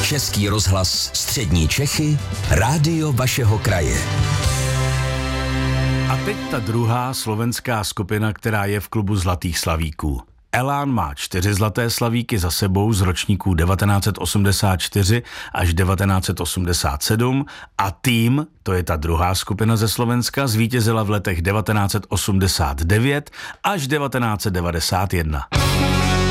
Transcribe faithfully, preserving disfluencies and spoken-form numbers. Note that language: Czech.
Český rozhlas Střední Čechy, rádio vašeho kraje. A teď ta druhá slovenská skupina, která je v klubu Zlatých slavíků. Elán má čtyři zlaté slavíky za sebou z ročníků devatenáct set osmdesát čtyři až devatenáct set osmdesát sedm a Tým, to je ta druhá skupina ze Slovenska, zvítězila v letech devatenáct set osmdesát devět až devatenáct set devadesát jedna.